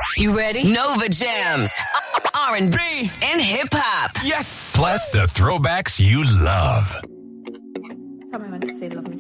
You ready? Nova Jams, R&B, and hip hop. Yes. Plus the throwbacks you love. Tell me when to say love me.